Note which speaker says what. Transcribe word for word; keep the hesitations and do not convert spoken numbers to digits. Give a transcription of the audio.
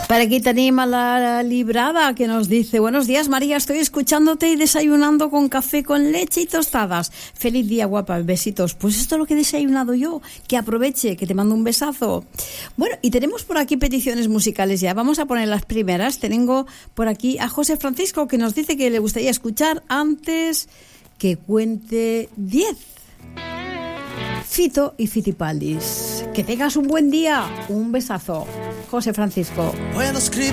Speaker 1: Per aquí tenim a la Librada, que nos dice: buenos días, María, estoy escuchándote y desayunando con café con leche y tostadas. Feliz día, guapa, besitos. Pues esto es lo que he desayunado yo, que aproveche, que te mando un besazo. Bueno, y tenemos por aquí peticiones musicales ya, vamos a poner las primeras. Tengo por aquí a José Francisco, que nos dice que le gustaría escuchar antes que cuente diez. Fito y Fitipaldis. Que tengas un buen día. Un besazo. José Francisco.